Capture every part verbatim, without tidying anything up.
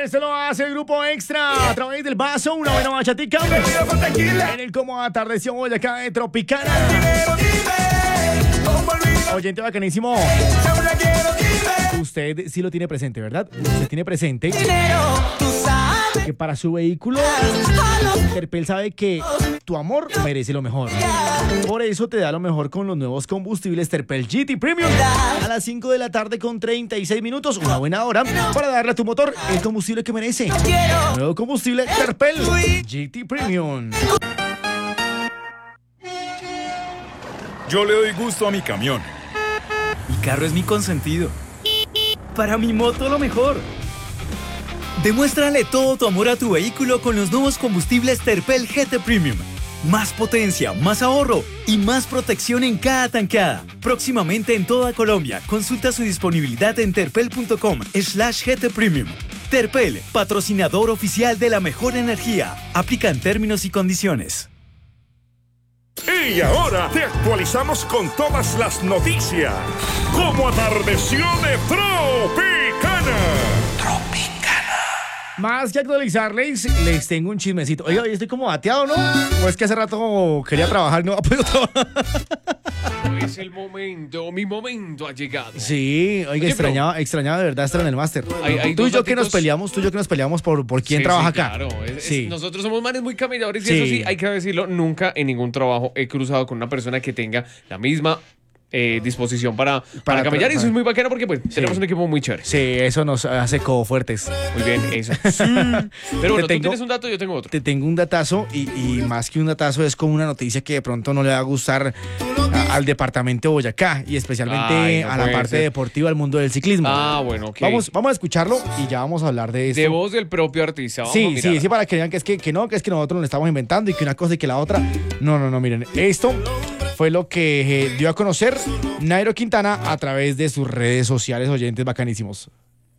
Esto lo hace el Grupo Extra a través del vaso, una buena bachatica. En el como atardeció Boyacá de Tropicana. Oyente bacanísimo. Usted sí lo tiene presente, ¿verdad? Usted tiene presente que para su vehículo Terpel sabe que tu amor merece lo mejor. Por eso te da lo mejor con los nuevos combustibles Terpel G T Premium. A las cinco de la tarde con treinta y seis minutos, una buena hora para darle a tu motor el combustible que merece. Nuevo combustible Terpel G T Premium. Yo le doy gusto a mi camión. Mi carro es mi consentido. Para mi moto lo mejor. Demuéstrale todo tu amor a tu vehículo con los nuevos combustibles Terpel G T Premium. Más potencia, más ahorro y más protección en cada tanqueada. Próximamente en toda Colombia. Consulta su disponibilidad en terpel.com slash GT Premium. Terpel, patrocinador oficial de la mejor energía. Aplican términos y condiciones. Y ahora te actualizamos con todas las noticias. Como atardeció de Tropicana. Más que actualizarles, les tengo un chismecito. Oiga, hoy estoy como bateado, ¿no? O es que hace rato quería trabajar, no ha podido trabajar. Es el momento, mi momento ha llegado. Sí, oiga, Oye, extrañaba, pero, extrañaba de verdad estar en el máster. Hay, hay tú y yo que daticos, nos peleamos, tú y yo que nos peleamos por, por quién sí, trabaja sí, acá. Claro, es, sí. es, nosotros somos manes muy caminadores y Sí. eso sí, hay que decirlo, nunca en ningún trabajo he cruzado con una persona que tenga la misma eh, disposición para, para, Para camellar, y eso para- es muy bacano porque pues Sí. tenemos un equipo muy chévere. Sí, eso nos hace como fuertes. Muy bien, eso. Sí. Pero bueno, Te tú tengo- tienes un dato, yo tengo otro. Te tengo un datazo y, y más que un datazo es como una noticia que de pronto no le va a gustar a- al departamento de Boyacá y especialmente Ay, no a la puede parte ser. deportiva, al mundo del ciclismo. Ah, bueno, ok. Vamos, vamos a escucharlo y ya vamos a hablar de esto. De voz del propio artista. Vamos a Sí, mirar. sí, sí, para que vean que es que, que no, que es que nosotros lo estamos inventando y que una cosa y que la otra. No, no, no, miren, esto fue lo que eh, dio a conocer Nairo Quintana a través de sus redes sociales, oyentes bacanísimos.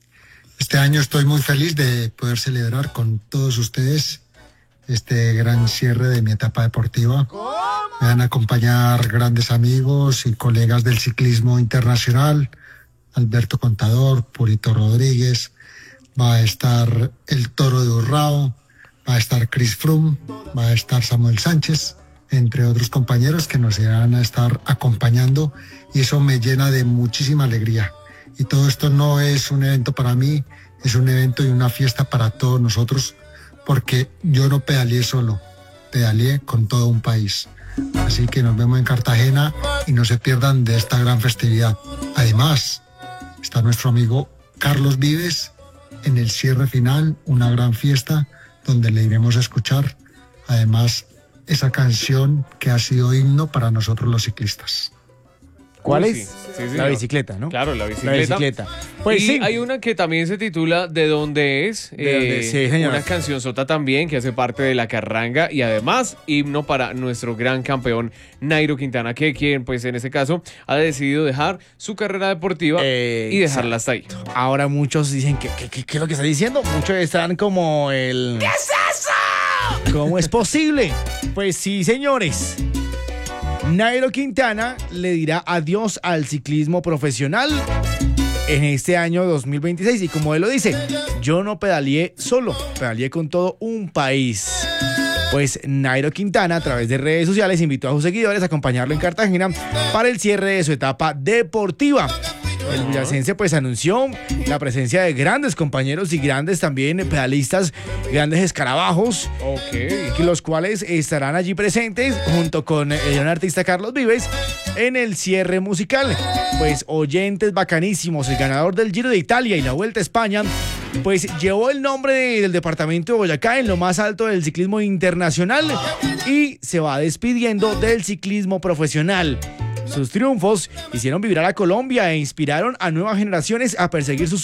Este año estoy muy feliz de poder celebrar con todos ustedes este gran cierre de mi etapa deportiva. Me van a acompañar grandes amigos y colegas del ciclismo internacional, Alberto Contador, Purito Rodríguez, va a estar el Toro de Urrao, va a estar Chris Froome, va a estar Samuel Sánchez, entre otros compañeros que nos irán a estar acompañando, y eso me llena de muchísima alegría. Y todo esto no es un evento para mí, es un evento y una fiesta para todos nosotros, porque yo no pedaleé solo, pedaleé con todo un país. Así que nos vemos en Cartagena y no se pierdan de esta gran festividad. Además, está nuestro amigo Carlos Vives en el cierre final, una gran fiesta donde le iremos a escuchar, además, esa canción que ha sido himno para nosotros los ciclistas. ¿Cuál Uy, es? sí, sí, La señor. bicicleta, ¿no? Claro, la bicicleta. La bicicleta. Pues y sí. hay una que también se titula ¿De dónde es? ¿De dónde? Sí, señor. Una canción sota también que hace parte de la carranga y además himno para nuestro gran campeón Nairo Quintana, que quien pues en este caso ha decidido dejar su carrera deportiva Eh, y dejarla hasta ahí. Ahora muchos dicen que, que, que- ¿qué es lo que está diciendo? Muchos están como el... ¿Qué es eso? ¿Cómo es posible? Pues sí, señores. Nairo Quintana le dirá adiós al ciclismo profesional en este año dos mil veintiséis. Y como él lo dice, yo no pedaleé solo, pedaleé con todo un país. Pues Nairo Quintana a través de redes sociales invitó a sus seguidores a acompañarlo en Cartagena para el cierre de su etapa deportiva. El boyacense pues anunció la presencia de grandes compañeros y grandes también pedalistas, grandes escarabajos, Ok. que los cuales estarán allí presentes junto con el gran artista Carlos Vives en el cierre musical. Pues oyentes bacanísimos, el ganador del Giro de Italia y la Vuelta a España, pues llevó el nombre de- del departamento de Boyacá en lo más alto del ciclismo internacional y se va despidiendo del ciclismo profesional. Sus triunfos hicieron vibrar a Colombia e inspiraron a nuevas generaciones a perseguir sus